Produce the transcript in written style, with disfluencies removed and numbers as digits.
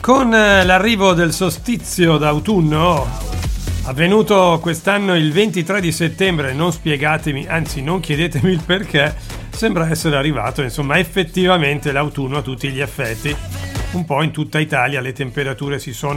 Con l'arrivo del solstizio d'autunno, avvenuto quest'anno il 23 di settembre, non spiegatemi, anzi non chiedetemi il perché, sembra essere arrivato, insomma, effettivamente l'autunno a tutti gli effetti. Un po' in tutta Italia le temperature si sono